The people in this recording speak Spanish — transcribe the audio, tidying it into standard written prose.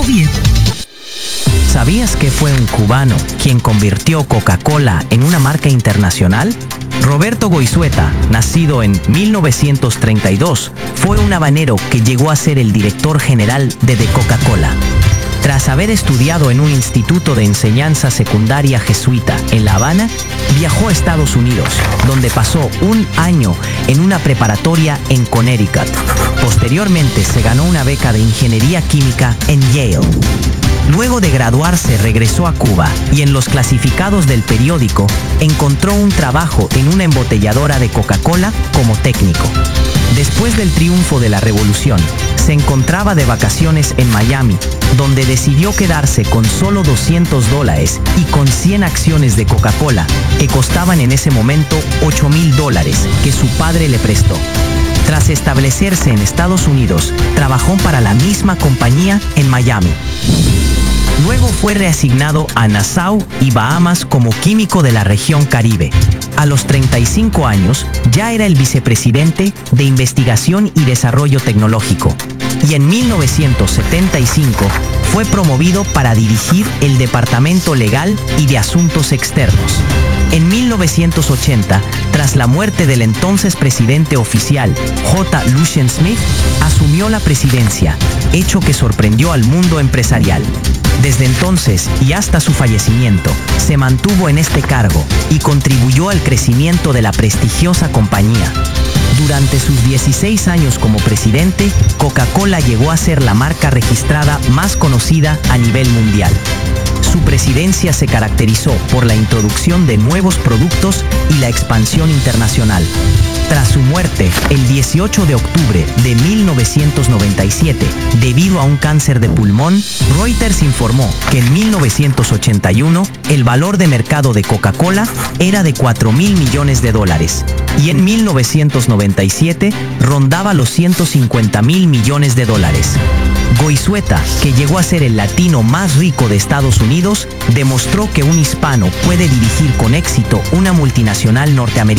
COVID. ¿Sabías que fue un cubano quien convirtió Coca-Cola en una marca internacional? Roberto Goizueta, nacido en 1932, fue un habanero que llegó a ser el director general de Coca-Cola. Tras haber estudiado en un instituto de enseñanza secundaria jesuita en La Habana, viajó a Estados Unidos, donde pasó un año en una preparatoria en Connecticut. Posteriormente se ganó una beca de ingeniería química en Yale. Luego de graduarse regresó a Cuba y en los clasificados del periódico encontró un trabajo en una embotelladora de Coca-Cola como técnico. Después del triunfo de la revolución, se encontraba de vacaciones en Miami, donde decidió quedarse con solo $200 y con 100 acciones de Coca-Cola, que costaban en ese momento $8,000 que su padre le prestó. Tras establecerse en Estados Unidos, trabajó para la misma compañía en Miami. Luego fue reasignado a Nassau y Bahamas como químico de la región Caribe. A los 35 años, ya era el vicepresidente de Investigación y Desarrollo Tecnológico. Y en 1975 fue promovido para dirigir el Departamento Legal y de Asuntos Externos. En 1980, tras la muerte del entonces presidente oficial, J. Lucien Smith, asumió la presidencia, hecho que sorprendió al mundo empresarial. Desde entonces y hasta su fallecimiento, se mantuvo en este cargo y contribuyó al crecimiento de la prestigiosa compañía. Durante sus 16 años como presidente, Coca-Cola llegó a ser la marca registrada más conocida a nivel mundial. Su presidencia se caracterizó por la introducción de nuevos productos y la expansión internacional. Tras su muerte, el 18 de octubre de 1997, debido a un cáncer de pulmón, Reuters informó que en 1981 el valor de mercado de Coca-Cola era de $4,000 millones y en 1997 rondaba los $150,000 millones. Goizueta, que llegó a ser el latino más rico de Estados Unidos, demostró que un hispano puede dirigir con éxito una multinacional norteamericana.